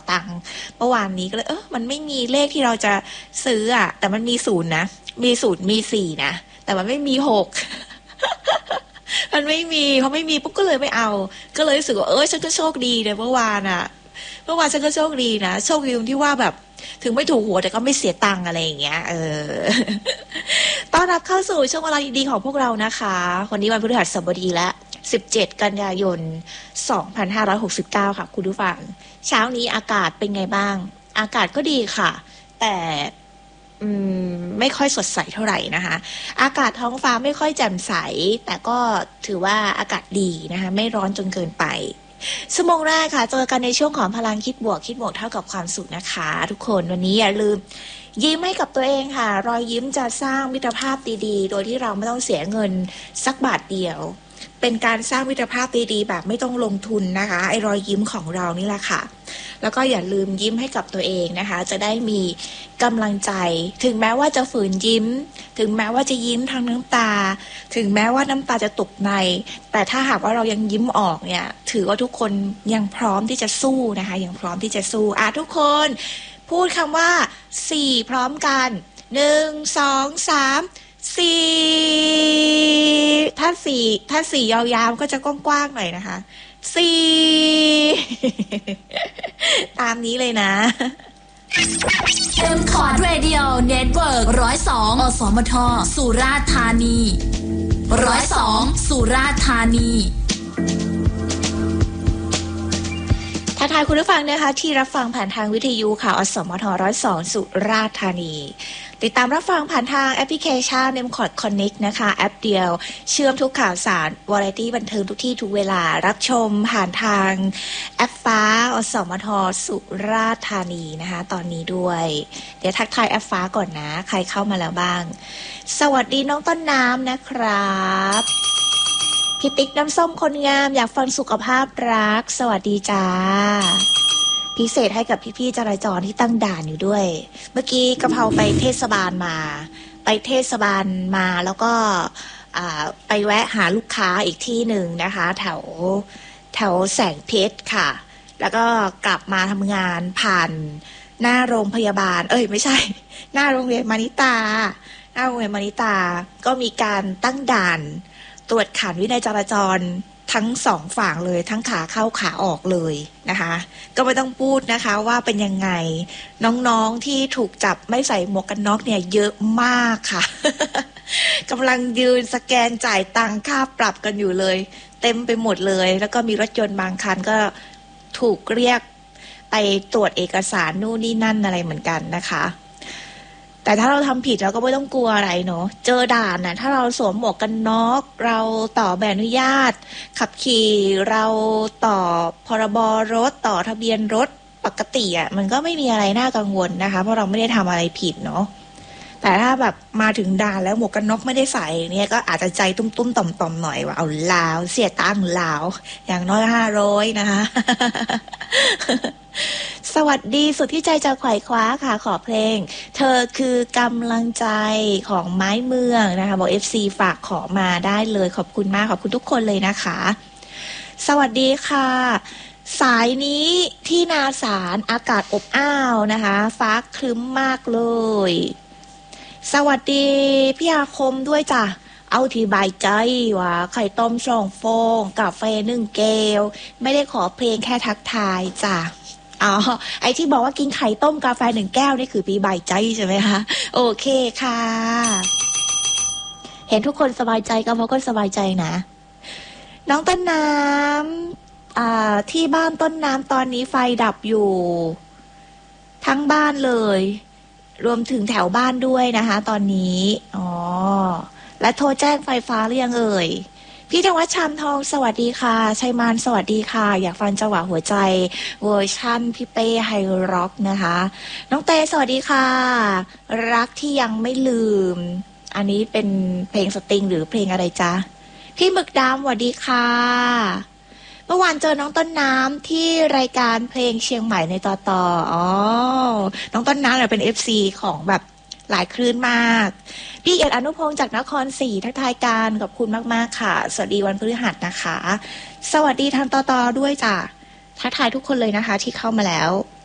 ตังค์เมื่อวานนี้ก็เลยมันไม่มีเลขที่เราจะซื้ออ่ะแต่มันมีศูนย์นะมีศูนย์มีสี่นะแต่มันไม่มีหก มันไม่มีเขาไม่มีปุ๊บก็เลยไม่เอาก็เลยรู้สึกว่าฉันก็โชคดีเลยเมื่อวานฉันก็โชคดีนะโชคดีตรงที่ว่าแบบถึงไม่ถูกหัวแต่ก็ไม่เสียตังค์อะไรอย่างเงี้ยต้อนรับเข้าสู่ช่วงเวลาดีๆของพวกเรานะคะวันนี้วันพฤหัสบดีและ17 กันยายน 2569 ค่ะคุณผู้ฟังเช้านี้อากาศเป็นไงบ้างอากาศก็ดีค่ะแต่ไม่ค่อยสดใสเท่าไหร่นะคะอากาศท้องฟ้าไม่ค่อยแจ่มใสแต่ก็ถือว่าอากาศดีนะคะไม่ร้อนจนเกินไปชั่วโมงแรกค่ะเจอกันในช่วงของพลังคิดบวกเท่ากับความสุขนะคะทุกคนวันนี้อย่าลืมยิ้มให้กับตัวเองค่ะรอยยิ้มจะสร้างมิตรภาพดีๆโดยที่เราไม่ต้องเสียเงินสักบาทเดียวเป็นการสร้างมิตรภาพดีๆแบบไม่ต้องลงทุนนะคะไอ้รอยยิ้มของเรานี่แหละค่ะแล้วก็อย่าลืมยิ้มให้กับตัวเองนะคะจะได้มีกำลังใจถึงแม้ว่าจะฝืนยิ้มถึงแม้ว่าจะยิ้มทางน้ำตาถึงแม้ว่าน้ำตาจะตกในแต่ถ้าหากว่าเรายังยิ้มออกเนี่ยถือว่าทุกคนยังพร้อมที่จะสู้นะคะยังพร้อมที่จะสู้ทุกคนพูดคำว่า4พร้อมกัน1 2 3 4ถ้า4ยาวๆก็จะกว้างๆหน่อยนะคะ4ตามนี้เลยนะ M-Cord Radio Network 102 อสมทสุราษฎร์ธานี102สุราษฎร์ธานีทักทายคุณผู้ฟังนะคะที่รับฟังผ่านทางวิทยุค่ะอสมท102สุราษฎร์ธานีติดตามรับฟังผ่านทางแอปพลิเคชัน M-Cord Connect นะคะแอปเดียวเชื่อมทุกข่าวสารวาไรตี้บันเทิงทุกที่ทุกเวลารับชมผ่านทางแอปฟ้าอสมทสุราษฎร์ธานีนะคะตอนนี้ด้วยเดี๋ยวทักทายแอปฟ้าก่อนนะใครเข้ามาแล้วบ้างสวัสดีน้องต้นน้ำนะครับพี่ติ๊กน้ำส้มคนงามอยากฟังสุขภาพรักสวัสดีจ้าพิเศษให้กับพี่ๆจราจรที่ตั้งด่านอยู่ด้วยเมื่อกี้กะเพราไปเทศบาลมาแล้วก็ไปแวะหาลูกค้าอีกที่หนึ่งนะคะแถวแสงเพชรค่ะแล้วก็กลับมาทำงานผ่านหน้าโรงพยาบาลไม่ใช่หน้าโรงเรียนมานิตาก็มีการตั้งด่านตรวจขันวินัยจราจรทั้ง2ฝั่งเลยทั้งขาเข้าขาออกเลยนะคะก็ไม่ต้องพูดนะคะว่าเป็นยังไงน้องๆที่ถูกจับไม่ใส่หมวกกันน็อกเนี่ยเยอะมากค่ะ กำลังยืนสแกนจ่ายตังค่าปรับกันอยู่เลยเต็มไปหมดเลยแล้วก็มีรถยนต์บางคันก็ถูกเรียกไปตรวจเอกสารนู่นนี่นั่นอะไรเหมือนกันนะคะแต่ถ้าเราทำผิดเราก็ไม่ต้องกลัวอะไรเนาะเจอด่านน่ะถ้าเราสวมหมวกกันน็อกเราต่อใบอนุญาตขับขี่เราต่อพรบรถต่อทะเบียนรถปกติมันก็ไม่มีอะไรน่ากังวลนะคะเพราะเราไม่ได้ทำอะไรผิดเนาะแต่ถ้าแบบมาถึงด่านแล้วหมวกกันน็อกไม่ได้ใส่เนี่ยก็อาจจะใจตุ้มๆต่อมๆหน่อยว่าเอาลาวเสียตังค์ลาวอย่างน้อย500นะคะสวัสดีสุดที่ใจจะไขว่คว้าค่ะขอเพลงเธอคือกำลังใจของไม้เมืองนะคะบอก FC ฝากขอมาได้เลยขอบคุณมากขอบคุณทุกคนเลยนะคะสวัสดีค่ะสายนี้ที่นาสารอากาศอบอ้าวนะคะฟ้าครึ้มมากเลยสวัสดีพี่อาคมด้วยจ้ะเอาที่ใบใจว่าไข่ต้ม2 ฟองกาแฟ1 แก้วไม่ได้ขอเพลงแค่ทักทายจ้ะไอที่บอกว่ากินไข่ต้มกาแฟ1 แก้วนี่คือปีใบใจใช่ไหมคะโอเคค่ะเห็นทุกคนสบายใจก็เพราะก็สบายใจนะน้องต้นน้ำที่บ้านต้นน้ำตอนนี้ไฟดับอยู่ทั้งบ้านเลยรวมถึงแถวบ้านด้วยนะคะตอนนี้และโทรแจ้งไฟฟ้าหรือยังเอ่ยพี่ธวัชชามทองสวัสดีค่ะชัยมานสวัสดีค่ะอยากฟังจังหวะหัวใจเวอร์ชั่นพี่เป้ไฮร็อกนะคะน้องเต้สวัสดีค่ะรักที่ยังไม่ลืมอันนี้เป็นเพลงสตริงหรือเพลงอะไรจ๊ะพี่หมึกดำสวัสดีค่ะเมื่อวานเจอน้องต้นน้ำที่รายการเพลงเชียงใหม่ในต่อน้องต้นน้ำเนี่ยเป็น FC ของแบบหลายคลื่นมากพี่เอียดอนุพงศ์จากนครศรีทักทายการขอบคุณมากๆค่ะสวัสดีวันพฤหัสนะคะสวัสดีทางต่อด้วยจ้ะทักทายทุกคนเลยนะคะที่เข้ามาแล้ว